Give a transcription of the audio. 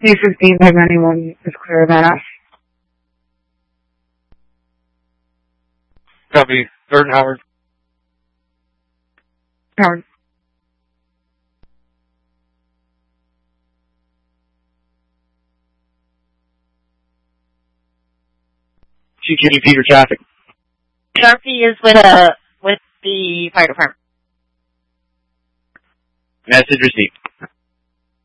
U15, have anyone is clear than us. Copy. Third Howard. Howard. CQB Peter traffic. Sharpie is with the fire department. Message received.